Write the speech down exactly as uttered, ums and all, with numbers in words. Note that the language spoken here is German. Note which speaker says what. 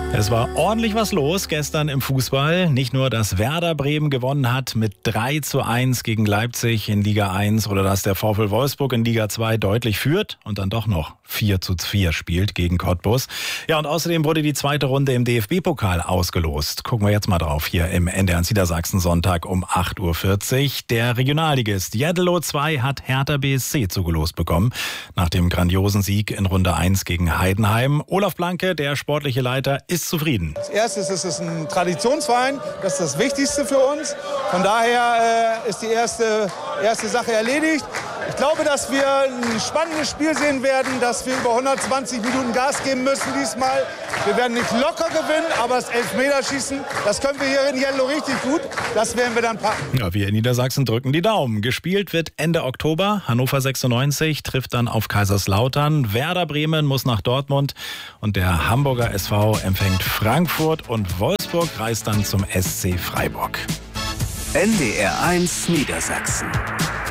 Speaker 1: Es war ordentlich was los gestern im Fußball. Nicht nur, dass Werder Bremen gewonnen hat mit drei zu eins gegen Leipzig in Liga eins oder dass der VfL Wolfsburg in Liga zwei deutlich führt und dann doch noch vier zu vier spielt gegen Cottbus. Ja, und außerdem wurde die zweite Runde im D F B-Pokal ausgelost. Gucken wir jetzt mal drauf hier im N D R Niedersachsen Sonntag um acht Uhr vierzig. Der Regionalligist Jeddelo zwei hat Hertha B S C zugelost bekommen. Nach dem grandiosen Sieg in Runde eins gegen Heidenheim. Olaf Blanke, der sportliche Leiter, ist zufrieden.
Speaker 2: Als erstes ist es ein Traditionsverein, das ist das Wichtigste für uns. Von daher äh, ist die erste, erste Sache erledigt. Ich glaube, dass wir ein spannendes Spiel sehen werden, dass wir über hundertzwanzig Minuten Gas geben müssen diesmal. Wir werden nicht locker gewinnen, aber das Elfmeterschießen, das können wir hier in Jeddelo richtig gut. Das werden wir dann packen.
Speaker 1: Ja, wir in Niedersachsen drücken die Daumen. Gespielt wird Ende Oktober. Hannover sechsundneunzig trifft dann auf Kaiserslautern. Werder Bremen muss nach Dortmund und der Hamburger S V empfängt Frankfurt und Wolfsburg reist dann zum S C Freiburg.
Speaker 3: N D R eins Niedersachsen.